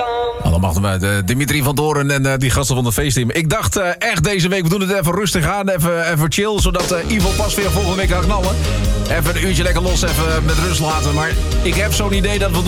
Allemaal bij Dimitri van Doorn en die gasten van de feestteam. Ik dacht echt deze week, we doen het even rustig aan, even chill, zodat Ivo pas weer volgende week gaat knallen. Even een uurtje lekker los, even met rust laten. Maar ik heb zo'n idee dat we